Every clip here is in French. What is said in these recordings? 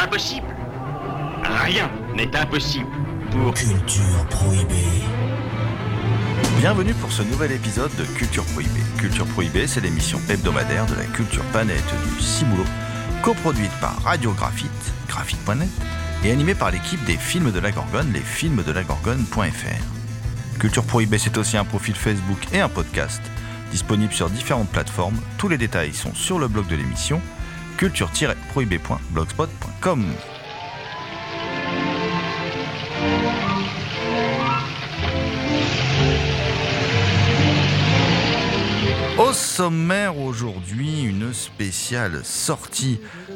Impossible. Rien n'est impossible pour Culture Prohibée. Bienvenue pour ce nouvel épisode de Culture Prohibée. Culture Prohibée, c'est l'émission hebdomadaire de la culture planète du Ciboulot, coproduite par Radio Graphite, graphite.net, et animée par l'équipe des Films de la Gorgone, lesfilmsdelagorgone.fr. Culture Prohibée, c'est aussi un profil Facebook et un podcast, disponible sur différentes plateformes. Tous les détails sont sur le blog de l'émission, culture-prohibée.blogspot.com. Au sommaire aujourd'hui, une spéciale sortie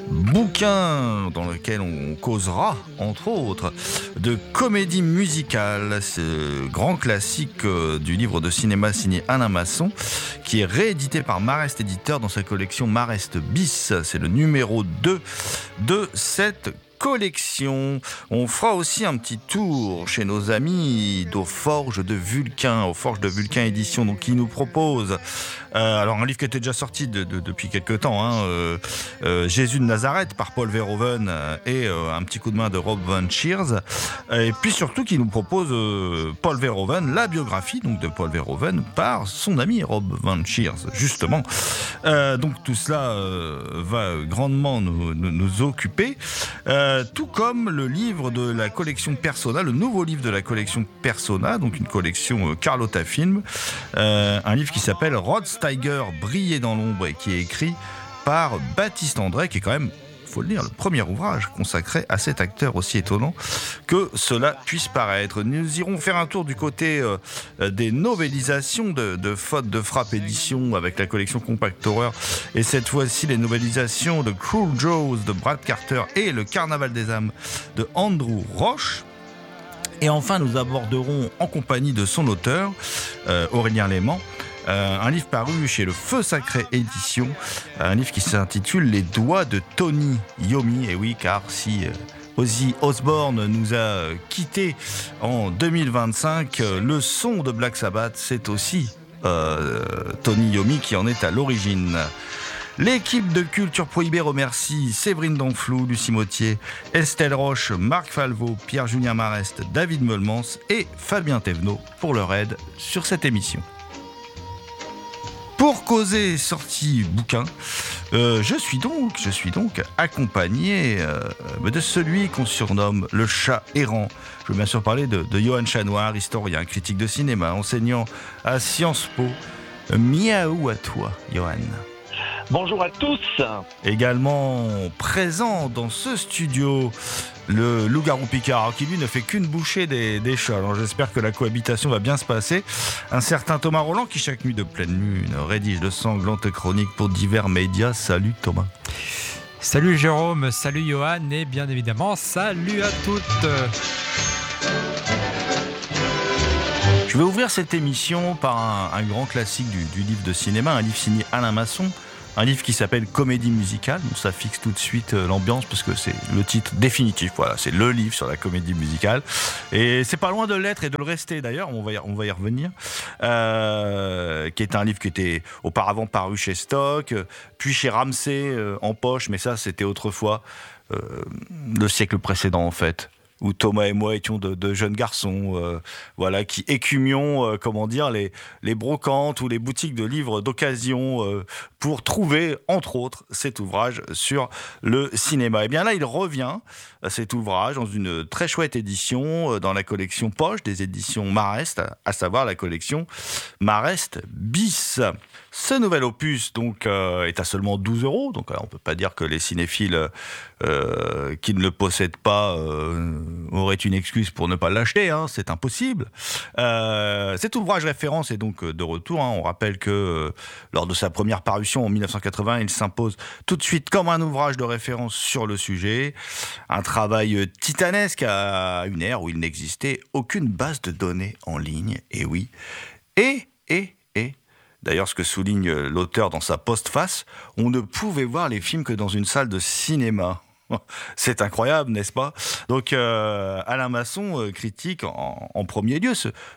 bouquin dans lequel on causera, entre autres, de comédie musicale, ce grand classique du livre de cinéma signé Alain Masson, qui est réédité par Marest Éditeur dans sa collection Marest Bis. C'est le numéro 2 de cette collection. On fera aussi un petit tour chez nos amis d'Aux Forges de Vulcain, Aux Forges de Vulcain édition, donc qui nous propose alors un livre qui était déjà sorti depuis quelques temps, Jésus de Nazareth par Paul Verhoeven et un petit coup de main de Rob Van Sheers, et puis surtout qui nous propose Paul Verhoeven, la biographie donc de Paul Verhoeven par son ami Rob Van Sheers justement. Donc tout cela va grandement nous occuper, tout comme le livre de la collection Persona, le nouveau livre de la collection Persona, donc une collection Carlotta Film, un livre qui s'appelle Rod Steiger, Briller dans l'ombre, et qui est écrit par Baptiste André, qui est quand même, faut le dire, le premier ouvrage consacré à cet acteur aussi étonnant que cela puisse paraître. Nous irons faire un tour du côté des novélisations de Faute de Frappe édition avec la collection Compact Horror, et cette fois-ci les novélisations de Cruel Jaws de Brad Carter et Le Carnaval des âmes de Andrew Roche. Et enfin, nous aborderons en compagnie de son auteur, Aurélien Léman, un livre paru chez Le Feu Sacré Édition, un livre qui s'intitule Les Doigts de Tony Iommi. Et oui, car si Ozzy Osbourne nous a quittés en 2025, le son de Black Sabbath, c'est aussi Tony Iommi qui en est à l'origine. L'équipe de Culture Prohibée remercie Séverine Danflou, Lucie Mottier, Estelle Roche, Marc Falvaux, Pierre-Julien Marest, David Meulemans et Fabien Thévenot pour leur aide sur cette émission. Pour causer sortie bouquin, je suis donc accompagné de celui qu'on surnomme le chat errant. Je veux bien sûr parler de Johan Chanoir, historien, critique de cinéma, enseignant à Sciences Po. Miaou à toi, Johan. Bonjour à tous. Également présent dans ce studio, le loup-garou Picard, qui lui ne fait qu'une bouchée des chats. Alors j'espère que la cohabitation va bien se passer. Un certain Thomas Roland qui chaque nuit de pleine lune rédige de sanglantes chroniques pour divers médias. Salut Thomas. Salut Jérôme, salut Johan et bien évidemment salut à toutes. Je vais ouvrir cette émission par un grand classique du livre de cinéma, un livre signé Alain Masson. Un livre qui s'appelle Comédie musicale, donc ça fixe tout de suite l'ambiance parce que c'est le titre définitif. Voilà, c'est le livre sur la comédie musicale et c'est pas loin de l'être et de le rester d'ailleurs. On va y revenir. Qui est un livre qui était auparavant paru chez Stock, puis chez Ramsay en poche, mais ça c'était autrefois, le siècle précédent en fait, où Thomas et moi étions de jeunes garçons, qui écumions, les brocantes ou les boutiques de livres d'occasion pour trouver, entre autres, cet ouvrage sur le cinéma. Et bien là, il revient, cet ouvrage, dans une très chouette édition, dans la collection Poche des éditions Marest, à savoir la collection Marest Bis. Ce nouvel opus donc est à seulement 12 €, donc on ne peut pas dire que les cinéphiles qui ne le possèdent pas auraient une excuse pour ne pas l'acheter, c'est impossible. Cet ouvrage référence est donc de retour. On rappelle que lors de sa première parution en 1980, il s'impose tout de suite comme un ouvrage de référence sur le sujet. Un travail titanesque à une ère où il n'existait aucune base de données en ligne. Et oui. Et d'ailleurs, ce que souligne l'auteur dans sa postface, on ne pouvait voir les films que dans une salle de cinéma. C'est incroyable, n'est-ce pas ? Donc, Alain Masson critique en premier lieu ce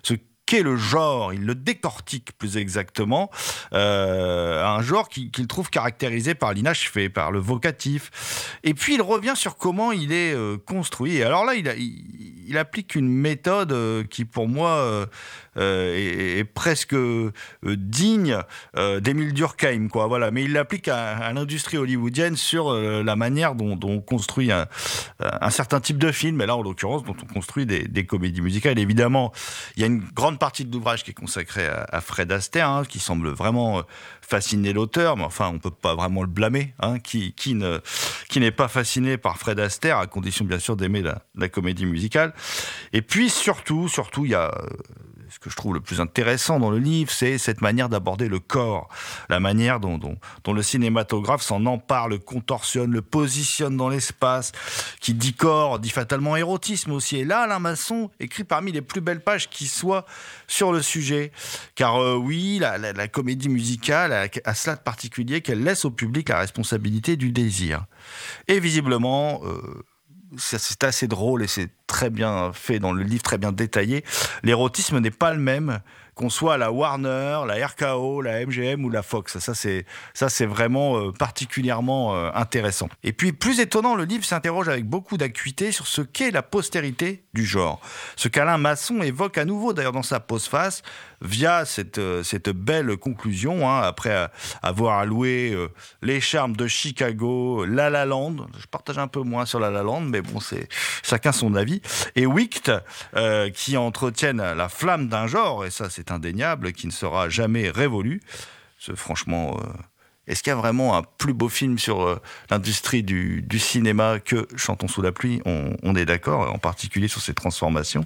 qu'est le genre. Il le décortique plus exactement, un genre qu'il trouve caractérisé par l'inachevé, par le vocatif. Et puis il revient sur comment il est construit. Et alors là, il applique une méthode qui pour moi est presque digne d'Émile Durkheim, quoi. Voilà. Mais il l'applique à l'industrie hollywoodienne sur la manière dont on construit un certain type de film, et là en l'occurrence dont on construit des comédies musicales. Évidemment, il y a une grande partie de l'ouvrage qui est consacrée à Fred Astaire, hein, qui semble vraiment fasciner l'auteur, mais enfin on peut pas vraiment le blâmer, hein, qui n'est pas fasciné par Fred Astaire, à condition bien sûr d'aimer la comédie musicale. Et puis surtout il y a ce que je trouve le plus intéressant dans le livre, c'est cette manière d'aborder le corps, la manière dont le cinématographe s'en empare, le contorsionne, le positionne dans l'espace, qui dit corps, dit fatalement érotisme aussi. Et là, Alain Masson écrit parmi les plus belles pages qui soient sur le sujet. Car oui, la comédie musicale a cela de particulier qu'elle laisse au public la responsabilité du désir. Et visiblement... c'est assez drôle et c'est très bien fait dans le livre, très bien détaillé. L'érotisme n'est pas le même qu'on soit à la Warner, la RKO, la MGM ou la Fox. Ça c'est vraiment particulièrement intéressant. Et puis, plus étonnant, le livre s'interroge avec beaucoup d'acuité sur ce qu'est la postérité du genre. Ce qu'Alain Masson évoque à nouveau, d'ailleurs, dans sa postface, via cette belle conclusion, hein, après avoir alloué Les Charmes de Chicago, La La Land. Je partage un peu moins sur La La Land, mais bon, c'est chacun son avis. Et Wicked, qui entretiennent la flamme d'un genre, et ça c'est indéniable, qui ne sera jamais révolu. Franchement, est-ce qu'il y a vraiment un plus beau film sur l'industrie du cinéma que Chantons sous la pluie ? On est d'accord, en particulier sur ces transformations.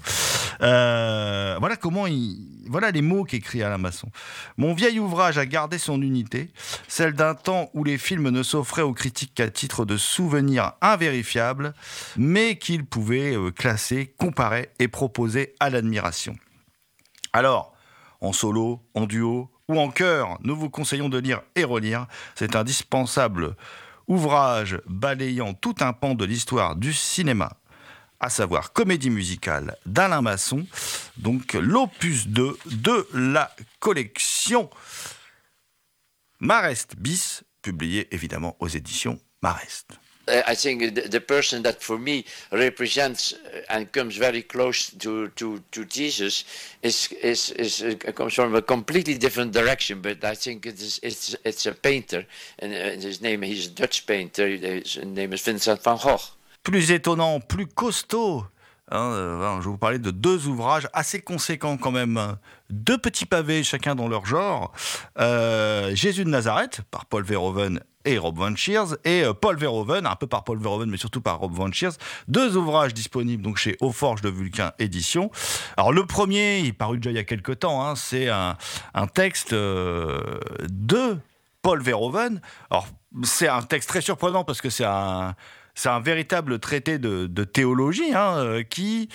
Voilà les mots qu'écrit Alain Masson. Mon vieil ouvrage a gardé son unité, celle d'un temps où les films ne s'offraient aux critiques qu'à titre de souvenirs invérifiables, mais qu'ils pouvaient classer, comparer et proposer à l'admiration. Alors, en solo, en duo ou en chœur, nous vous conseillons de lire et relire cet indispensable ouvrage balayant tout un pan de l'histoire du cinéma, à savoir Comédie musicale d'Alain Masson, donc l'opus 2 de la collection Marest bis, publié évidemment aux éditions Marest. I think the person that for me represents and comes very close to Jesus comes from a completely different direction, but I think it's a painter, and his name, he's a Dutch painter, his name is Vincent van Gogh. Plus étonnant, plus costaud, hein, je vais vous parler de deux ouvrages assez conséquents quand même, deux petits pavés chacun dans leur genre, Jésus de Nazareth par Paul Verhoeven et Rob Van Sheers, et Paul Verhoeven, un peu par Paul Verhoeven, mais surtout par Rob Van Sheers. Deux ouvrages disponibles donc chez Aux Forges de Vulcain Éditions. Alors le premier, il est paru déjà il y a quelques temps, hein, c'est un texte de Paul Verhoeven. Alors c'est un texte très surprenant parce que c'est un véritable traité de théologie, hein, qui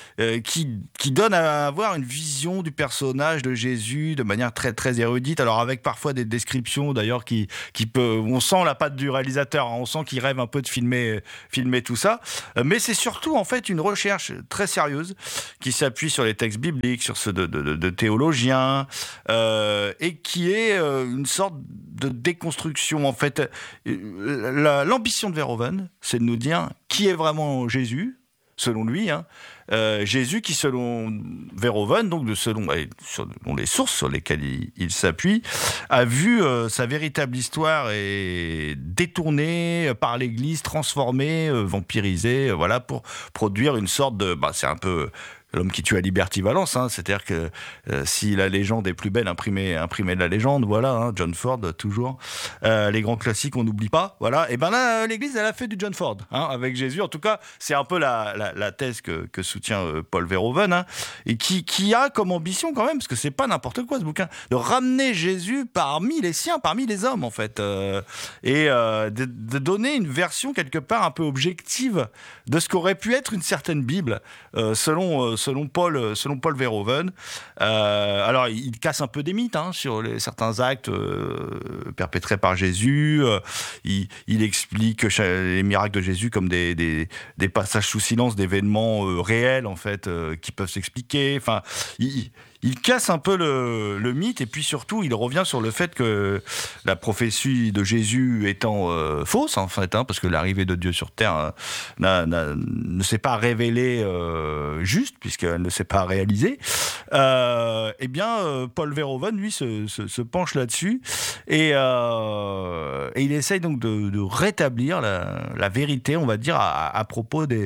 donne à avoir une vision du personnage de Jésus de manière très très érudite. Alors avec parfois des descriptions d'ailleurs qui peut, on sent la patte du réalisateur, hein, on sent qu'il rêve un peu de filmer tout ça. Mais c'est surtout en fait une recherche très sérieuse qui s'appuie sur les textes bibliques, sur ceux de théologiens, et qui est une sorte de déconstruction en fait. L'ambition de Verhoeven, c'est de nous dire qui est vraiment Jésus, selon lui, hein. Jésus qui, selon Verhoeven, donc selon les sources sur lesquelles il s'appuie, a vu sa véritable histoire est détournée par l'Église, transformée, vampirisée, voilà, pour produire une sorte de... c'est un peu... l'homme qui tue à Liberty Valance, hein, c'est-à-dire que si la légende est plus belle, imprimer de la légende, voilà, hein, John Ford, toujours. Les grands classiques, on n'oublie pas, voilà. Et ben là, l'Église, elle a fait du John Ford, hein, avec Jésus. En tout cas, c'est un peu la thèse que soutient Paul Verhoeven, hein, et qui a comme ambition quand même, parce que c'est pas n'importe quoi ce bouquin, de ramener Jésus parmi les siens, parmi les hommes, en fait, et de donner une version quelque part un peu objective de ce qu'aurait pu être une certaine Bible, selon Paul Verhoeven. Alors, il casse un peu des mythes, hein, sur certains actes perpétrés par Jésus. Il explique les miracles de Jésus comme des passages sous silence d'événements réels, en fait, qui peuvent s'expliquer. Enfin, il casse un peu le mythe, et puis surtout, il revient sur le fait que la prophétie de Jésus étant fausse, en fait, parce que l'arrivée de Dieu sur Terre ne s'est pas révélée juste, puisqu'elle ne s'est pas réalisée. Eh bien, Paul Verhoeven, lui, se penche là-dessus, et il essaye donc de rétablir la vérité, on va dire, à propos des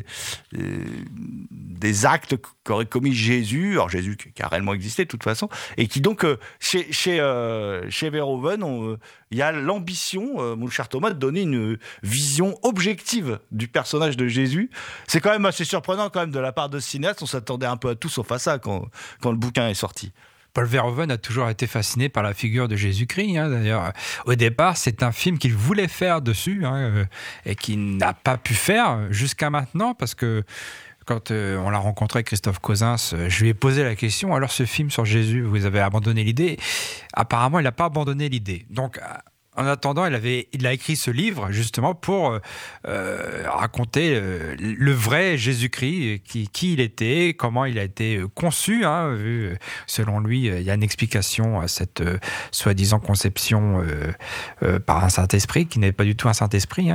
actes qu'aurait commis Jésus, alors Jésus qui a réellement existé de toute façon, et qui donc, chez Verhoeven, il y a l'ambition, mon cher Thomas, de donner une vision objective du personnage de Jésus. C'est quand même assez surprenant quand même de la part de ce cinéaste, on s'attendait un peu à tout sauf à ça quand le bouquin est sorti. Paul Verhoeven a toujours été fasciné par la figure de Jésus-Christ. D'ailleurs, au départ, c'est un film qu'il voulait faire dessus et qu'il n'a pas pu faire jusqu'à maintenant parce que quand on l'a rencontré, Christophe Cosins, je lui ai posé la question, alors ce film sur Jésus, vous avez abandonné l'idée ? Apparemment, il n'a pas abandonné l'idée. Donc, en attendant, il a écrit ce livre justement pour raconter le vrai Jésus-Christ, qui il était, comment il a été conçu. Selon lui, il y a une explication à cette soi-disant conception par un Saint-Esprit, qui n'est pas du tout un Saint-Esprit.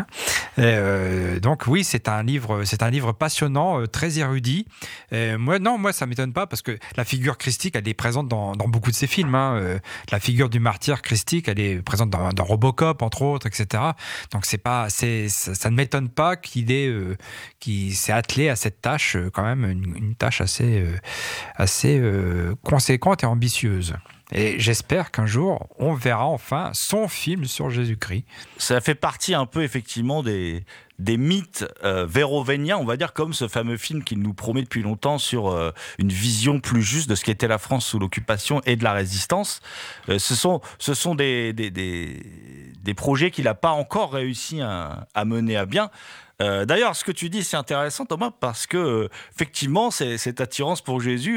Donc oui, c'est un livre passionnant, très érudit. Moi, ça m'étonne pas parce que la figure christique, elle est présente dans beaucoup de ses films. La figure du martyr christique, elle est présente dans Robocop, entre autres, etc. Donc ça ne m'étonne pas qu'il s'est attelé à cette tâche, quand même une tâche assez conséquente et ambitieuse. Et j'espère qu'un jour, on verra enfin son film sur Jésus-Christ. Ça fait partie un peu, effectivement, des mythes verhoevéniens, on va dire, comme ce fameux film qu'il nous promet depuis longtemps sur une vision plus juste de ce qu'était la France sous l'occupation et de la résistance. Ce sont des projets qu'il n'a pas encore réussi à mener à bien. D'ailleurs, ce que tu dis, c'est intéressant, Thomas, parce que effectivement, cette attirance pour Jésus,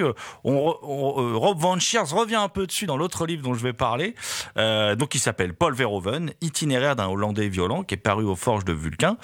Rob Van Sheers revient un peu dessus dans l'autre livre dont je vais parler, donc qui s'appelle Paul Verhoeven, Itinéraire d'un Hollandais violent, qui est paru aux Forges de Vulcain,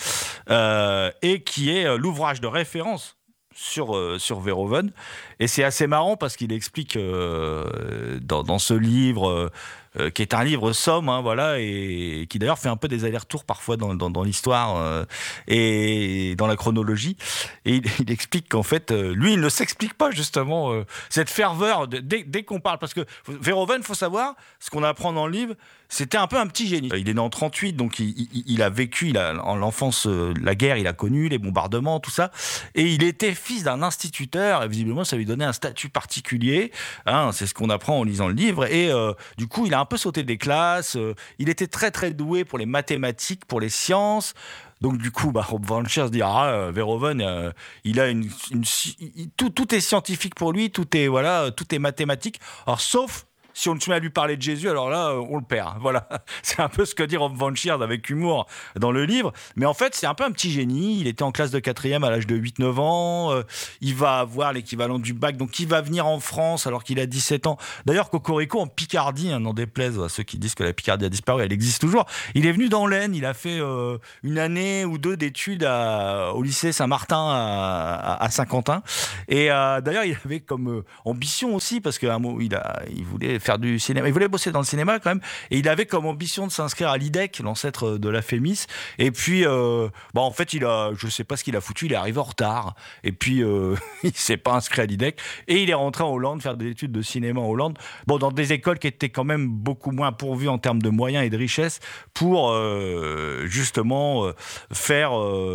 et qui est l'ouvrage de référence sur Verhoeven. Et c'est assez marrant parce qu'il explique dans ce livre, qui est un livre somme, voilà, et qui d'ailleurs fait un peu des allers-retours parfois dans l'histoire et dans la chronologie. Et il explique qu'en fait, lui, il ne s'explique pas justement cette ferveur dès qu'on parle. Parce que Verhoeven, faut savoir, ce qu'on apprend dans le livre, c'était un peu un petit génie. Il est né en 38, donc il a vécu, en l'enfance, la guerre, il a connu les bombardements, tout ça. Et il était fils d'un instituteur, et visiblement, ça lui donnait un statut particulier. C'est ce qu'on apprend en lisant le livre. Et du coup, il a un peu sauté des classes. Il était très, très doué pour les mathématiques, pour les sciences. Donc du coup, Rob Van Sheers dit Verhoeven, il a tout est scientifique pour lui, tout est mathématique. Alors sauf si on se met à lui parler de Jésus, alors là, on le perd. Voilà, c'est un peu ce que dit Rob Van Sheers avec humour dans le livre. Mais en fait, c'est un peu un petit génie. Il était en classe de 4e à l'âge de 8-9 ans. Il va avoir l'équivalent du bac. Donc, il va venir en France alors qu'il a 17 ans. D'ailleurs, Cocorico, en Picardie, n'en déplaise à ceux qui disent que la Picardie a disparu, elle existe toujours. Il est venu dans l'Aisne. Il a fait une année ou deux d'études au lycée Saint-Martin à Saint-Quentin. Et d'ailleurs, il avait comme ambition aussi, parce qu'à un moment, il voulait faire du cinéma. Il voulait bosser dans le cinéma quand même, et il avait comme ambition de s'inscrire à l'IDEC, l'ancêtre de la FEMIS. Et puis, en fait, je sais pas ce qu'il a foutu, il est arrivé en retard. Et puis, il s'est pas inscrit à l'IDEC, et il est rentré en Hollande faire des études de cinéma en Hollande. Dans des écoles qui étaient quand même beaucoup moins pourvues en termes de moyens et de richesse pour justement faire,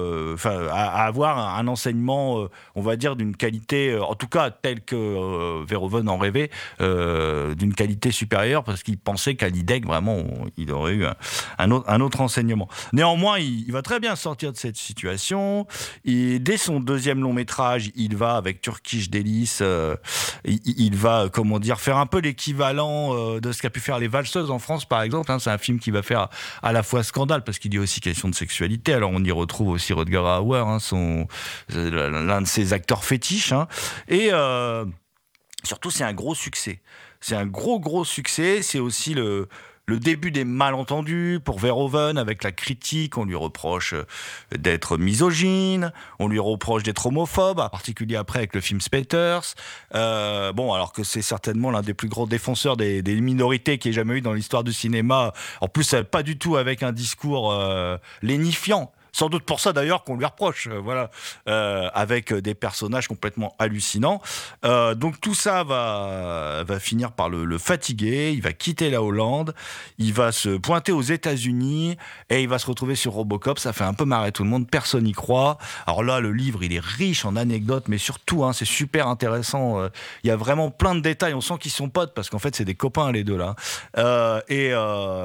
avoir un enseignement, on va dire, d'une qualité, en tout cas tel que Verhoeven en rêvait, d'une qualité supérieure, parce qu'il pensait qu'à l'IDEC, vraiment, il aurait eu un autre enseignement. Néanmoins, il va très bien sortir de cette situation. Dès son deuxième long métrage, il va, avec Turkish Delice, il va, faire un peu l'équivalent de ce qu'a pu faire Les Valseuses en France, par exemple. C'est un film qui va faire à la fois scandale, parce qu'il y a aussi question de sexualité. Alors, on y retrouve aussi Rutger Hauer, l'un de ses acteurs fétiches. Et surtout, c'est un gros succès. C'est un gros succès. C'est aussi le début des malentendus pour Verhoeven avec la critique. On lui reproche d'être misogyne, on lui reproche d'être homophobe, en particulier après avec le film Spectres. Alors que c'est certainement l'un des plus grands défenseurs des minorités qu'il y ait jamais eu dans l'histoire du cinéma. En plus, pas du tout avec un discours lénifiant. Sans doute pour ça d'ailleurs qu'on lui reproche, avec des personnages complètement hallucinants. Donc tout ça va finir par le fatiguer. Il va quitter la Hollande, il va se pointer aux États-Unis et il va se retrouver sur Robocop. Ça fait un peu marrer tout le monde, personne n'y croit. Alors là, le livre, il est riche en anecdotes, mais surtout, c'est super intéressant. Il y a vraiment plein de détails. On sent qu'ils sont potes parce qu'en fait, c'est des copains les deux là. Il y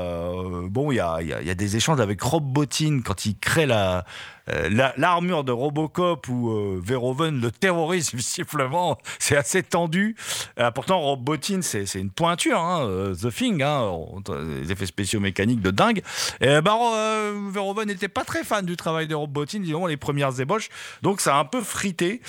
a des échanges avec Rob Bottin quand il crée l'armure de Robocop où Verhoeven le terrorise visiblement. C'est assez tendu. Pourtant, Rob Bottin, c'est une pointure, The Thing, les effets spéciaux mécaniques de dingue. Verhoeven n'était pas très fan du travail de Rob Bottin, disons, les premières ébauches. Donc, ça a un peu frité.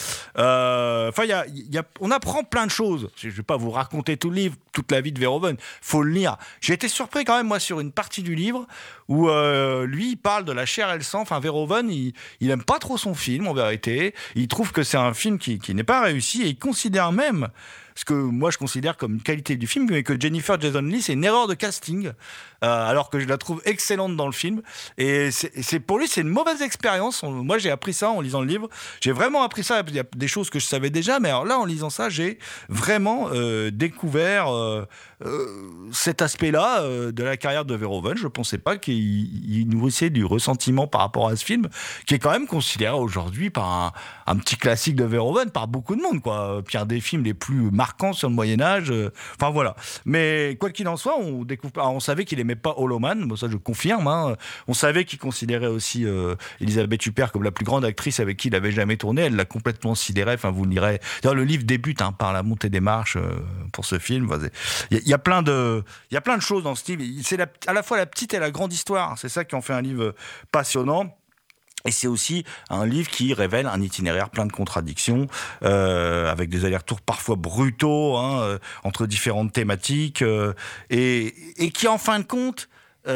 On apprend plein de choses. Je ne vais pas vous raconter tout le livre, toute la vie de Verhoeven. Faut le lire. J'ai été surpris quand même, moi, sur une partie du livre où lui, il parle de la chair et le sang. Enfin, Verhoeven, il aime pas trop son film, en vérité. Il trouve que c'est un film qui n'est pas réussi et il considère même ce que moi je considère comme une qualité du film, mais que Jennifer Jason Leigh, c'est une erreur de casting, alors que je la trouve excellente dans le film. Et pour lui, c'est une mauvaise expérience. Moi, j'ai appris ça en lisant le livre. J'ai vraiment appris ça. Il y a des choses que je savais déjà, mais alors là, en lisant ça, j'ai vraiment découvert cet aspect-là de la carrière de Verhoeven. Je ne pensais pas qu'il nourrissait du ressentiment par rapport à ce film, qui est quand même considéré aujourd'hui par un petit classique de Verhoeven, par beaucoup de monde, quoi. Puis un des films les plus marquants sur le Moyen-Âge. Enfin, voilà. Mais quoi qu'il en soit, on savait qu'il aimait pas Hollow Man. Bon, ça, je confirme. On savait qu'il considérait aussi Elisabeth Huppert comme la plus grande actrice avec qui il avait jamais tourné. Elle l'a complètement sidéré. Enfin, vous le lirez. D'ailleurs, le livre débute par la montée des marches pour ce film. Il y a plein de choses dans ce livre. C'est à la fois la petite et la grande histoire. C'est ça qui en fait un livre passionnant. Et c'est aussi un livre qui révèle un itinéraire plein de contradictions, avec des allers-retours parfois brutaux entre différentes thématiques, et qui en fin de compte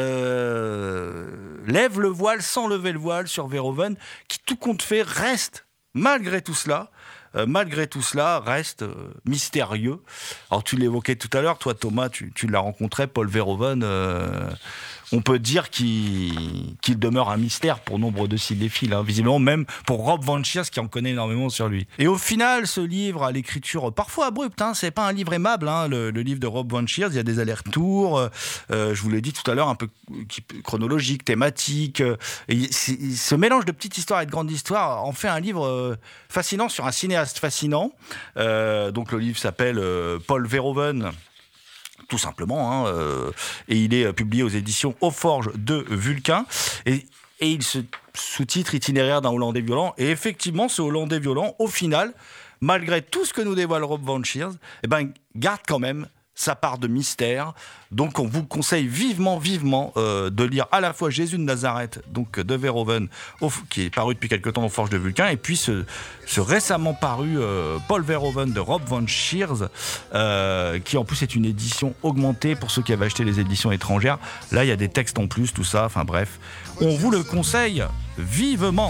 lève le voile sans lever le voile sur Verhoeven, qui tout compte fait reste, malgré tout cela, reste mystérieux. Alors tu l'évoquais tout à l'heure, toi Thomas, tu l'as rencontré, Paul Verhoeven. On peut dire qu'il demeure un mystère pour nombre de cinéphiles, visiblement même pour Rob Van Shears qui en connaît énormément sur lui. Et au final, ce livre à l'écriture parfois abrupte, c'est pas un livre aimable, le livre de Rob Van Shears, il y a des allers-retours, je vous l'ai dit tout à l'heure, un peu chronologique, thématique, et ce mélange de petites histoires et de grandes histoires en fait un livre fascinant sur un cinéaste fascinant. Donc le livre s'appelle Paul Verhoeven, tout simplement, et il est publié aux éditions Aux Forges de Vulcain, et il se sous-titre Itinéraire d'un Hollandais violent, et effectivement ce Hollandais violent, au final, malgré tout ce que nous dévoile Rob Van Shears, garde quand même sa part de mystère. Donc on vous conseille vivement de lire à la fois Jésus de Nazareth, donc de Verhoeven, qui est paru depuis quelque temps aux Forges de Vulcain, et puis ce récemment paru Paul Verhoeven de Rob Van Shears, qui en plus est une édition augmentée pour ceux qui avaient acheté les éditions étrangères. Là il y a des textes en plus, tout ça, enfin bref, on vous le conseille vivement.